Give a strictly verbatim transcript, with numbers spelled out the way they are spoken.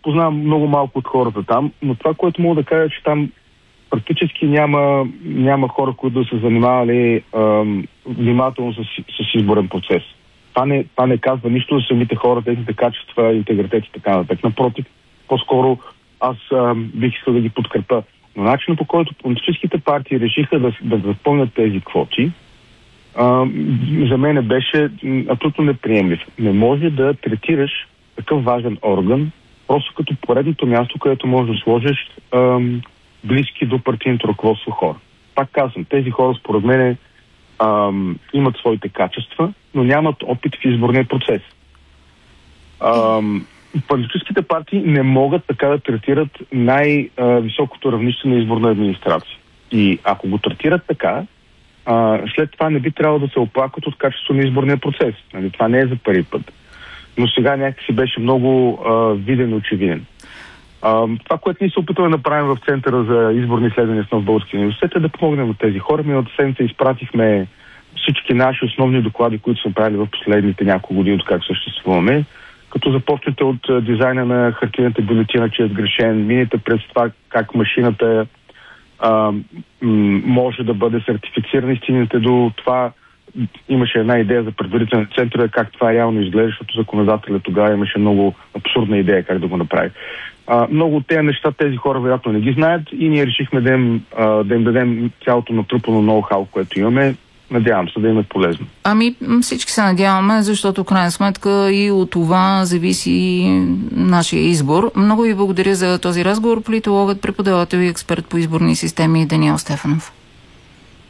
познавам много малко от хората там, но това, което мога да кажа, е, че там практически няма, няма хора, които да са занимавали ам, внимателно с, с изборен процес. Това не, това не казва нищо за самите хора, техните качества, интегритет и така нататък. Напротив, по-скоро аз ам, бих искал да ги подкрепя. Но начинът, по който политическите партии решиха да, да запълнят тези квоти, ам, за мен беше абсолютно неприемлив. Не може да третираш такъв важен орган просто като поредното място, където можеш да сложиш ам, близки до партийното ръководство хора. Пак казвам, тези хора според мен ам, имат своите качества, но нямат опит в изборния процес. Ам, политическите партии не могат така да третират най-високото равнище на изборна администрация. И ако го третират така, а, след това не би трябвало да се оплакват от качество на изборния процес. Нали? Това не е за първи път. Но сега някакси беше много а, виден и очевиден. Uh, това, което ние се опитваме да направим в Центъра за изборни изследвания в Нов български университет, е да помогнем на тези хора. Миналата седмица изпратихме всички наши основни доклади, които са правили в последните няколко години, от как съществуваме. Като започнете от дизайна на хартийната бюлетина, че е сгрешен, минете през това как машината а, м- може да бъде сертифицирана и стигнете до това. Имаше една идея за предварителни центрове, как това реално изглежда, защото законодателят тогава имаше много абсурдна идея как да го направи. А, много от тези неща тези хора вероятно не ги знаят и ние решихме да им, а, да им дадем цялото натрупано ноу-хау, което имаме. Надявам се да им е полезно. Ами всички се надяваме, защото в крайна сметка и от това зависи нашия избор. Много ви благодаря за този разговор. Политологът, преподавател и експерт по изборни системи Даниел Стефанов.